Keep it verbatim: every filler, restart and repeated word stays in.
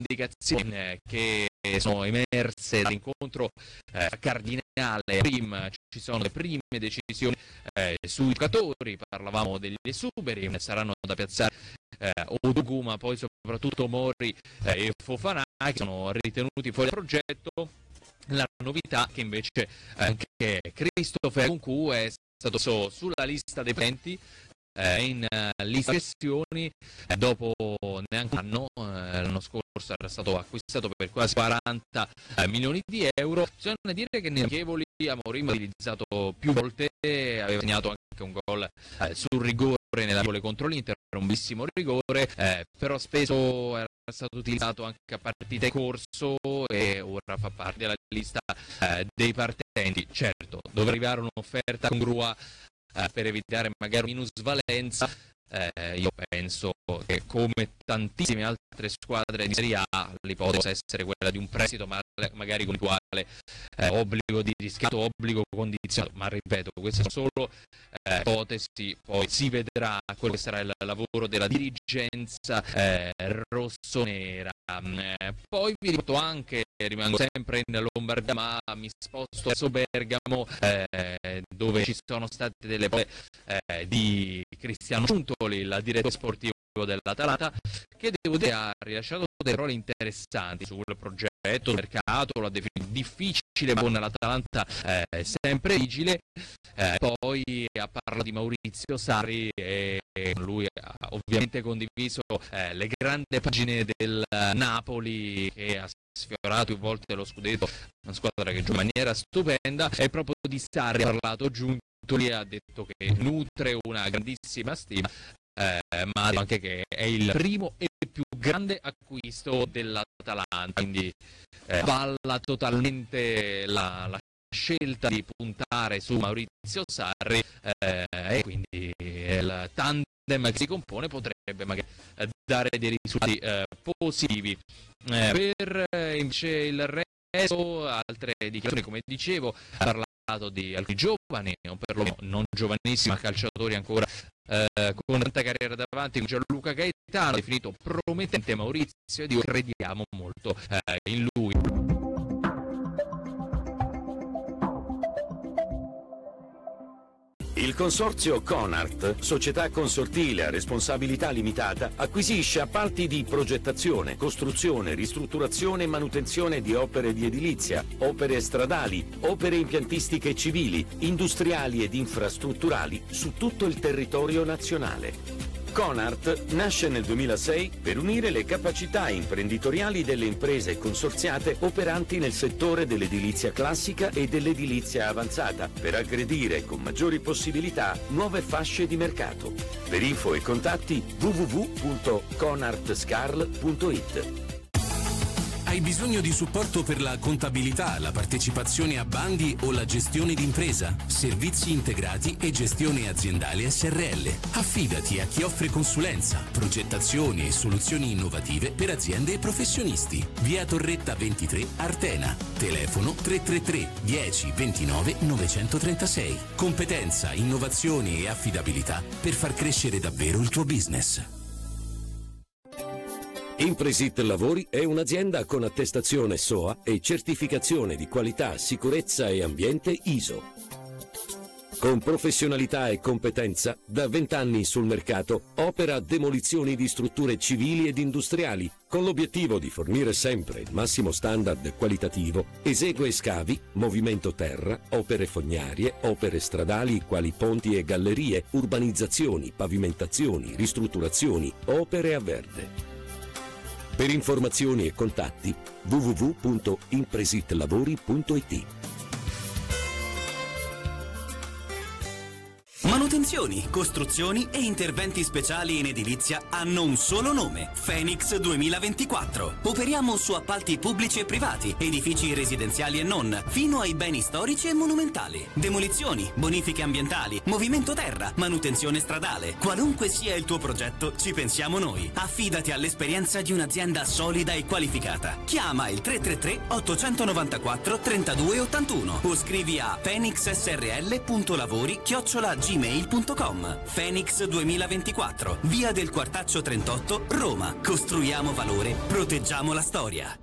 indicazioni eh, che sono emerse dall'incontro eh, cardinale. Prima ci sono le prime decisioni eh, sui giocatori, parlavamo degli esuberi, saranno da piazzare eh, Odogu, ma poi soprattutto Mori eh, e Fofana, che sono ritenuti fuori dal progetto. La novità che invece anche Christopher Nkunku è stato messo sulla lista dei potenti eh, in uh, lista di cessioni eh, dopo neanche un anno. Eh, l'anno scorso era stato acquistato per quasi quaranta eh, milioni di euro. Bisogna dire che nei amichevoli Amorim ha utilizzato più volte, aveva segnato anche un gol eh, sul rigore nella contro l'Inter, un bellissimo rigore, eh, però spesso era stato utilizzato anche a partita in corso e ora fa parte della lista eh, dei partenti. Certo, dovrà arrivare un'offerta congrua eh, per evitare magari minusvalenza. Eh, io penso che come tantissime altre squadre di Serie A l'ipotesi possa essere quella di un prestito, ma magari con il quale eh, obbligo di riscatto, obbligo condizionato, ma ripeto, queste sono solo eh, ipotesi, poi si vedrà quello che sarà il lavoro della dirigenza eh, rossonera. Eh, poi vi riporto anche, rimango sempre in Lombardia, ma mi sposto verso Bergamo, eh, dove ci sono state delle parole eh, di Cristiano Ciuntoli, il direttore sportivo dell'Atalanta, che devo dire ha rilasciato delle parole interessanti sul progetto, sul mercato, l'ha definito difficile, ma con l'Atalanta eh, sempre vigile. Eh, poi ha parlato di Maurizio Sarri e lui ha ovviamente condiviso eh, le grandi pagine del Napoli, che ha sfiorato più volte lo scudetto, una squadra che gioca in maniera stupenda, e proprio di Sarri ha parlato Giuntoli, ha detto che nutre una grandissima stima, eh, ma anche che è il primo e più grande acquisto dell'Atalanta, quindi eh, valla totalmente la, la scelta di puntare su Maurizio Sarri eh, e quindi il tandem che si compone potrebbe magari eh, dare dei risultati eh, positivi. Eh, per eh, invece il resto, altre dichiarazioni, come dicevo, ha parlato di alcuni giovani, o perlomeno non giovanissimi, ma calciatori ancora eh, con tanta carriera davanti, con Gianluca Gaetano, definito promettente Maurizio, e di crediamo molto eh, in lui. Il consorzio Conart, società consortile a responsabilità limitata, acquisisce appalti di progettazione, costruzione, ristrutturazione e manutenzione di opere di edilizia, opere stradali, opere impiantistiche civili, industriali ed infrastrutturali su tutto il territorio nazionale. Conart nasce nel duemilasei per unire le capacità imprenditoriali delle imprese consorziate operanti nel settore dell'edilizia classica e dell'edilizia avanzata, per aggredire con maggiori possibilità nuove fasce di mercato. Per info e contatti w w w punto conartscarl punto it. Hai bisogno di supporto per la contabilità, la partecipazione a bandi o la gestione d'impresa? Servizi integrati e gestione aziendale S R L. Affidati a chi offre consulenza, progettazioni e soluzioni innovative per aziende e professionisti. Via Torretta ventitré, Artena. Telefono tre tre tre dieci ventinove novecentotrentasei. Competenza, innovazione e affidabilità per far crescere davvero il tuo business. Impresit Lavori è un'azienda con attestazione S O A e certificazione di qualità, sicurezza e ambiente I S O. Con professionalità e competenza, da vent'anni sul mercato, opera demolizioni di strutture civili ed industriali, con l'obiettivo di fornire sempre il massimo standard qualitativo. Esegue scavi, movimento terra, opere fognarie, opere stradali quali ponti e gallerie, urbanizzazioni, pavimentazioni, ristrutturazioni, opere a verde. Per informazioni e contatti w w w punto impresitlavori punto it. Manutenzioni, costruzioni e interventi speciali in edilizia hanno un solo nome: Phoenix duemilaventiquattro. Operiamo su appalti pubblici e privati, edifici residenziali e non, fino ai beni storici e monumentali. Demolizioni, bonifiche ambientali, movimento terra, manutenzione stradale. Qualunque sia il tuo progetto, ci pensiamo noi. Affidati all'esperienza di un'azienda solida e qualificata. Chiama il tre tre tre ottocentonovantaquattro trentadue ottantuno o scrivi a phoenixsrl punto lavori chiocciola gmail punto com. punto com. Phoenix duemilaventiquattro, via del Quartaccio trentotto, Roma. Costruiamo valore, proteggiamo la storia.